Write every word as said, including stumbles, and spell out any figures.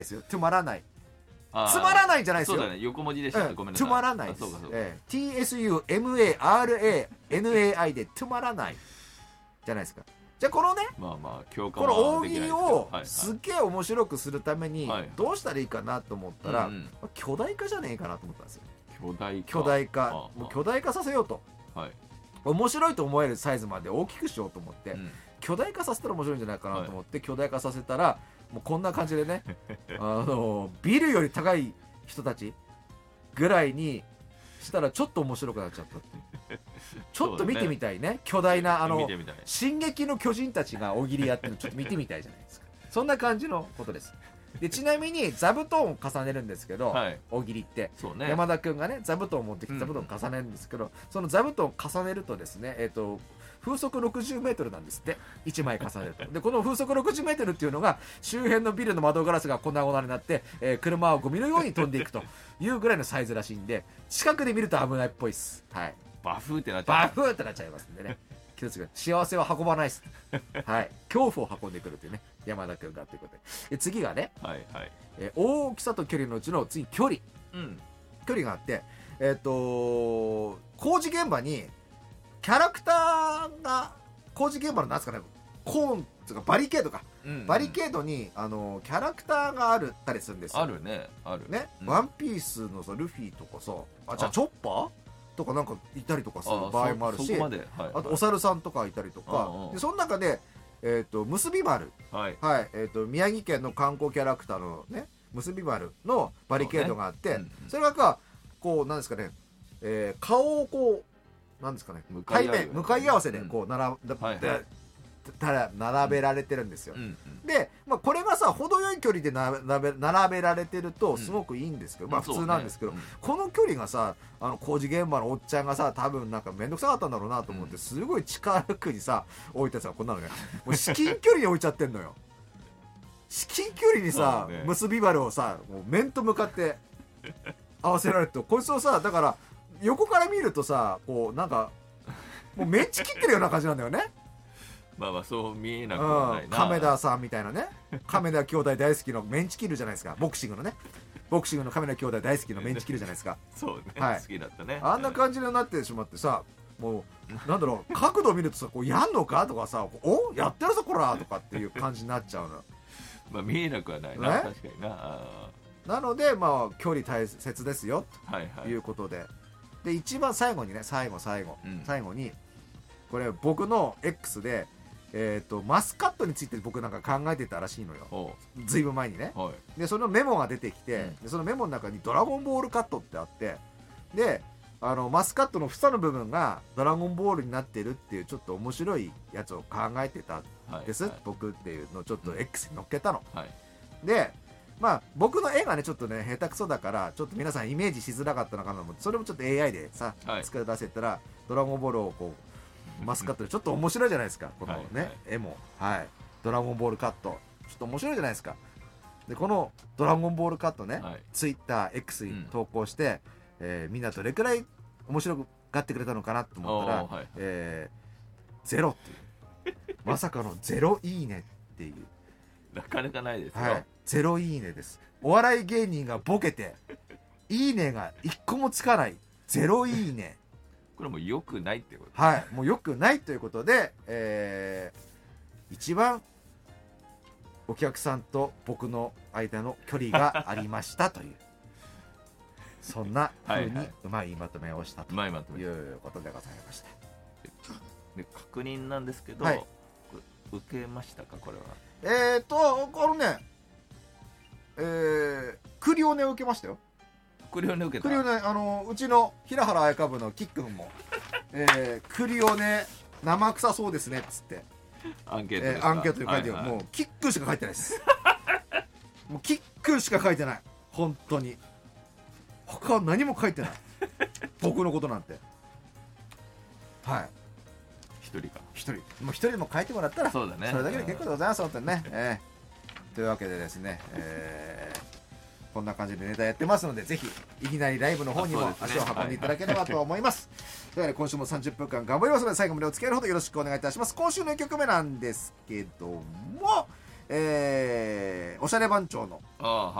ですよ。止まらない。 あつまらないじゃないですよ。 そうだね、横文字でした、 うん、 ごめんなさい。 止まらないです。 そうかそうか、 えー、ティーエスユーエムエーアールエーエヌエーアイ で止まらないじゃないですか。じゃあこのね、 まあまあ共感このは大喜利できないですけど、 をはいはい、 すっげえ面白くするためにはいはいどうしたらいいかなと思ったら、 うんうん、 巨大化じゃねえかなと思ったんですよ。 巨大化巨大化、 ああもう巨大化させようと、 はい、 面白いと思えるサイズまで大きくしようと思って、 うん、 巨大化させたら面白いんじゃないかなと思って、はい、巨大化させたらもうこんな感じでねあのビルより高い人たちぐらいにしたらちょっと面白くなっちゃったっていうちょっと見てみたい ね, ね巨大なあの進撃の巨人たちが大喜利やってるのちょっと見てみたいじゃないですか。そんな感じのことです。でちなみに座布団を重ねるんですけど、はい、大喜利って、ね、山田君がね座布団を持ってきて座布団を重ねるんですけど、うん、その座布団を重ねるとですね、えーと風速ろくじゅうメートルなんですって。いちまい重ねると。でこの風速ろくじゅうメートルっていうのが周辺のビルの窓ガラスが粉々になって、えー、車はゴミのように飛んでいくというぐらいのサイズらしいんで、近くで見ると危ないっぽいです。はい。 バフってなっちゃう。 バフってなっちゃいますんでね。気をつけて、幸せを運ばないです。はい。恐怖を運んでくるっていうね、山田君がということで。で次がね、はいはい、えー、大きさと距離のうちの次距離、うん、距離があって、えっ、ー、と工事現場にキャラクターが工事現場のなんですかね、コーンとかバリケードか、うんうん、バリケードにあのキャラクターがあるったりするんですよ。 あるね、あるね、うん、ワンピースのさルフィとかさ、あじゃあチョッパーとかなんかいたりとかする場合もあるし、あ, はいはい、あとお猿さんとかいたりとか、でその中で、えー、と結び丸、はいはい、えー、と宮城県の観光キャラクターのね結び丸のバリケードがあって、 そ,、ねうんうん、それがこうなんですかね、えー、顔をこうなんですかね、向かい面向かい合わせでこう並べ、うんはいはい、並べられてるんですよ、うんうん、で、まあ、これがさ程よい距離で並べ、並べられてるとすごくいいんですけど、うん、まあ普通なんですけど、ねうん、この距離がさあの工事現場のおっちゃんがさ多分なんか面倒くさかったんだろうなと思って、すごい近くにさ置いてさ、こんなのねもう至近距離に置いちゃってんのよ。至近距離にさ、ね、結び針をさもう面と向かって合わせられるとこいつをさだから横から見るとさこうなんかもうメンチ切ってるような感じなんだよね。 まあまあそう見えなくはないな、 うん、亀田さんみたいなね、亀田兄弟大好きのメンチ切るじゃないですか、ボクシングのねボクシングの亀田兄弟大好きのメンチ切るじゃないですかそうね、はい、好きだったね。 あんな感じになってしまってさ、もうなんだろう角度を見るとさこうやんのかとかさ、おやってるぞこらとかっていう感じになっちゃうのまあ見えなくはないな、ね、確かにな。 なのでまあ距離大切ですよということで、はいはい、で一番最後にね最後最後、うん、最後にこれ僕の X で、えー、とマスカットについて僕なんか考えてたらしいのよ、ずいぶん前にね、はい、でそのメモが出てきて、うん、でそのメモの中にドラゴンボールカットってあって、であのマスカットの房の部分がドラゴンボールになってるっていうちょっと面白いやつを考えてたんです、はいはい、僕っていうのをちょっと X に載っけたの、はい、でまあ僕の絵がねちょっとね下手くそだからちょっと皆さんイメージしづらかったのかなと思って、それもちょっと エーアイ でさ、はい、作り出せたらドラゴンボールをこうマスカットでちょっと面白いじゃないですかこのね、はいはい、絵も、はい、ドラゴンボールカットちょっと面白いじゃないですか。でこのドラゴンボールカットね、はい、ツイッター X に投稿して、うんえー、みんなどれくらい面白がってくれたのかなと思ったら、はいえー、ゼロっていうまさかのゼロいいねっていうなかなかないですよ、 はい、ゼロいいねです。お笑い芸人がボケていいねが一個もつかないゼロいいねこれもう良くないってことはいもう良くないということで、えー、一番お客さんと僕の間の距離がありましたというそんな風にうまいまとめをしたということでございました。 で確認なんですけど、はい、受けましたかこれは。 えーとあのねえー、クリオネを受けましたよ。 クリオネ受けた。 クリオネあのうちの平原綾香部のキックンも、えー、クリオネ生臭そうですねっつってアンケート、 えー、アンケートに書いて、はいはい、もうキックンしか書いてないですもうキックンしか書いてない本当に他は何も書いてない僕のことなんて。はい一人か一人もう一人でも書いてもらったらそうだねそれだけで結構でございます本当にね、えー、というわけでですね、えー、こんな感じでネタやってますのでぜひいきなりライブの方にも足を運んでいただければと思います。というわけで今週もさんじゅっぷんかん頑張りますので最後までお付き合いのほどよろしくお願いいたします。今週のいっきょくめなんですけども、 えー、おしゃれ番長の